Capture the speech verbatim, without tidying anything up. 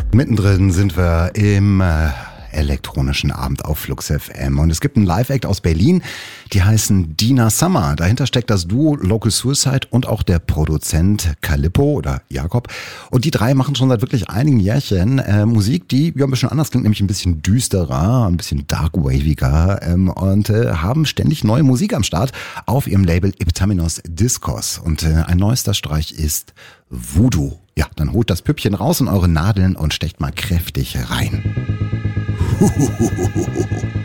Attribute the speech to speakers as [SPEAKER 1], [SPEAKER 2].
[SPEAKER 1] Mittendrin sind wir im äh, elektronischen Abend auf Flux F M. Und es gibt einen Live-Act aus Berlin, die heißen Dina Summer. Dahinter steckt das Duo Local Suicide und auch der Produzent Calippo oder Jakob. Und die drei machen schon seit wirklich einigen Jährchen äh, Musik, die ja ein bisschen anders klingt, nämlich ein bisschen düsterer, ein bisschen dark-waviger ähm, und äh, haben ständig neue Musik am Start auf ihrem Label Iptaminos Discos. Und äh, ein neuester Streich ist Voodoo. Ja, dann holt das Püppchen raus und eure Nadeln und stecht mal kräftig rein. Huhuhuhuhu.